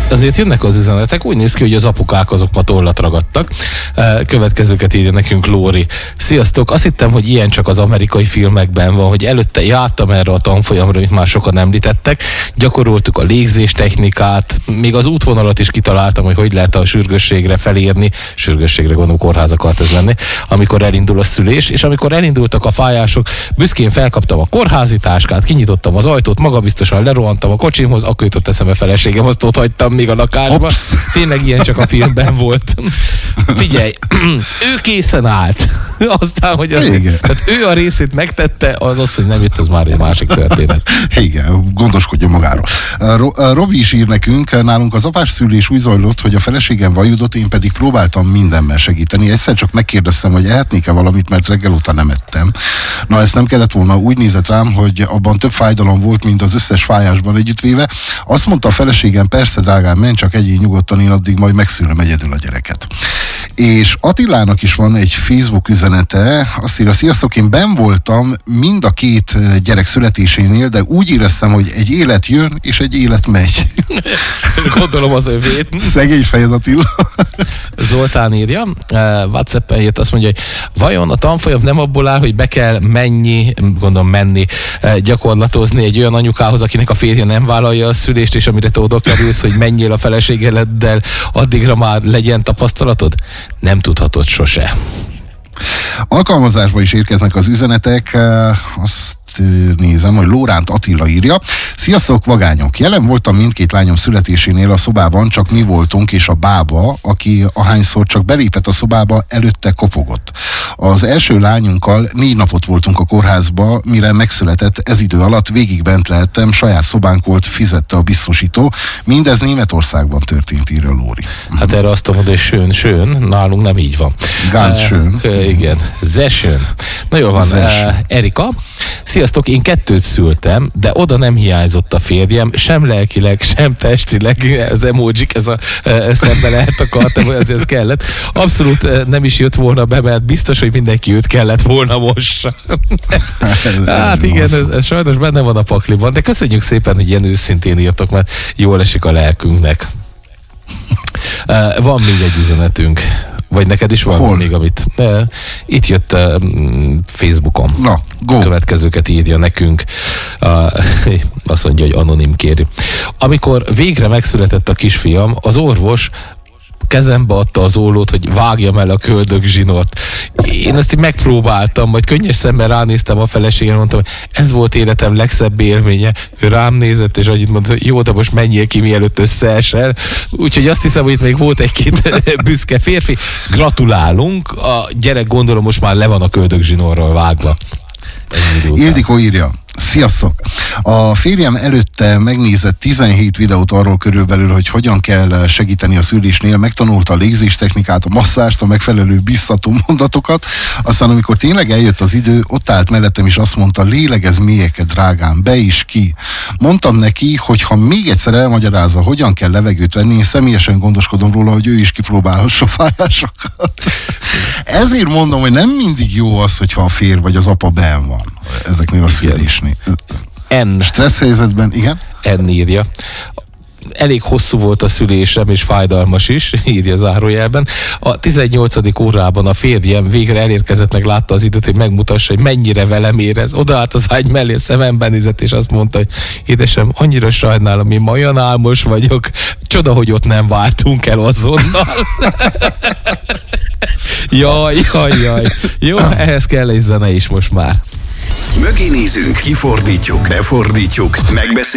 azért jönnek az üzenetek, úgy néz ki, hogy az apukák azok ma tollat ragadtak. Következőket írja nekünk Lóri. Sziasztok, azt hittem, hogy ilyen csak az amerikai filmekben van, hogy előtte jártam erre a tanfolyamra, amit már sokan említettek, gyakoroltuk a légzés technikát, még az útvonalat is kitaláltam, hogy lehet a sürgősségre felérni, sürgősségre gondolom kórházak akart ez lenni, amikor elindul a szülés, és amikor elindultak a fájások, büszkén felkaptam a kórházi táskát, kinyitottam az ajtót, magabiztosan lerohantam a kocsimhoz, akkor jutott eszembe feleségem, azt ott hagytam még a lakásba. Ops. Tényleg ilyen csak a filmben volt. Figyelj, ő készen állt. Aztán, hogy tehát ő a részét megtette, az, hogy nem jött, az már egy másik történet. Igen, gondoskodjon magáról. Robi is ír nekünk, nálunk az apás szülés úgy zajlott, hogy a feleségem vajudott, én pedig próbáltam mindenben segíteni. Egyszer csak megkérdeztem, hogy ehetnék-e valamit, mert reggel óta nem ettem. Na, ezt nem kellett volna, úgy nézett rám, hogy abban több fájdalom volt, mint az összes fájásban együttvéve. Azt mondta a feleségem, persze drágám, menj csak egyéb nyugodtan, én addig majd megszülöm egyedül a gyereket. És Attilának is van egy Facebook üzenete, azt írja, sziasztok, én benn voltam mind a két gyerek születésénél, de úgy éreztem, hogy egy élet jön, és egy élet megy. Gondolom az övét. Szegény fejed, Attila. Zoltán írja, WhatsApp-en jött, azt mondja, hogy vajon a tanfolyam nem abból áll, hogy be kell menni gyakorlatozni egy olyan anyukához, akinek a férje nem vállalja a szülést, és amire te oda kerülsz, hogy menjél a feleségeddel, addigra már legyen tapasztalatod? Nem tudhatod sose. Alkalmazásba is érkeznek az üzenetek, azt nézem, hogy Lóránt Attila írja. Sziasztok, vagányok! Jelen voltam mindkét lányom születésénél a szobában, csak mi voltunk, és a bába, aki ahányszor csak belépett a szobába, előtte kopogott. Az első lányunkkal 4 napot voltunk a kórházba, mire megszületett, ez idő alatt végig bent lehettem, saját szobánk volt, fizette a biztosító. Mindez Németországban történt, írja Lóri. Hát erre azt mondod, hogy sön, nálunk nem így van. Ganz schön. Igen, sehr schön. Na jól van, Erika. Sziasztok, én 2 szültem, de oda nem hiányzott a férjem, sem lelkileg, sem testileg, az emojik, ez a szembe lehet akartam, hogy azért kellett. Abszolút nem is jött volna be, mert biztos, hogy mindenki őt kellett volna most. Hát igen, ez sajnos benne van a pakliban, de köszönjük szépen, hogy ilyen őszintén írtok, mert jól esik a lelkünknek. Van még egy üzenetünk. Vagy neked is van még, amit... Itt jött Facebookon. Na, go. Következőket írja nekünk. Azt mondja, hogy anonim kéri. Amikor végre megszületett a kisfiam, az orvos kezembe adta az ollót, hogy vágjam el a köldögzsinort. Én ezt így megpróbáltam, majd könnyes szemmel ránéztem a feleségem, mondtam, hogy ez volt életem legszebb élménye. Ő rám nézett, és annyit mondta, hogy jó, de most menjél ki, mielőtt összeesel. Úgyhogy azt hiszem, hogy itt még volt egy-két büszke férfi. Gratulálunk, a gyerek gondolom most már le van a köldögzsinorral vágva. Ildikó írja, sziasztok! A férjem előtte megnézett 17 videót arról körülbelül, hogy hogyan kell segíteni a szülésnél, megtanulta a légzés technikát, a masszást, a megfelelő biztató mondatokat, aztán amikor tényleg eljött az idő, ott állt mellettem és azt mondta, lélegezz mélyeket, drágám, be is ki. Mondtam neki, hogy ha még egyszer elmagyarázza, hogyan kell levegőt venni, én személyesen gondoskodom róla, hogy ő is kipróbálhassa fájásokat. Ezért mondom, hogy nem mindig jó az, hogyha a férj vagy az apa benn van ezeknél a szülésnél. Stressz helyzetben, igen? N írja. Elég hosszú volt a szülésem, és fájdalmas is, írja zárójelben. A 18. órában a férjem végre elérkezett, meg látta az időt, hogy megmutassa, hogy mennyire velem érez. Odaállt az ágy mellé, szememben nézett, és azt mondta, hogy édesem, annyira sajnálom, én ma olyan álmos vagyok. Csoda, hogy ott nem váltunk el azonnal. Jaj. Jó, ehhez kell egy zene is most már. Mögé nézünk, kifordítjuk, befordítjuk, megbeszéljük.